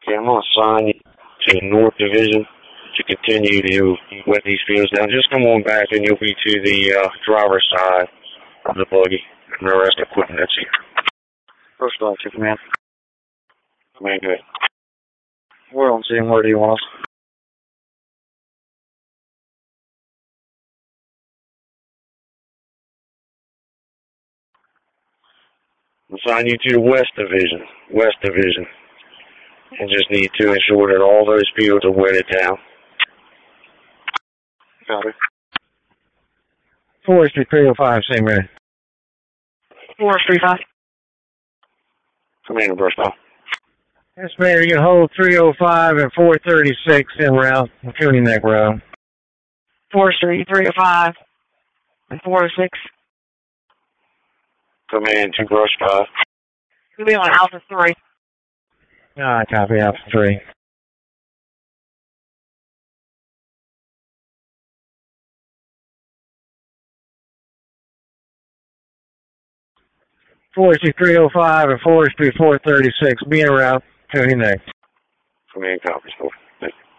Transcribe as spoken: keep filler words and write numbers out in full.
Okay, I'm going to assign you to North Division to continue to wet these fields down. Just come on back and you'll be to the uh, driver's side of the buggy and the rest of the equipment that's here. First off, to command. Command, good. We're on scene. Where do you want us? Assign you to the West Division. West Division. And just need to ensure that all those fields are wetted down. Copy. Forestry three oh five, same ready. Forestry five. Commander Burstall. Yes, Mayor, you can hold three oh five and four thirty-six en route, Cooney Neck Road. Forestry three oh five and four oh six. Command to Brush five. We'll be on Alpha three. Ah, copy, Alpha three. Forestry three oh five and Forestry four thirty-six, be en route, Cooney Neck. Command copies,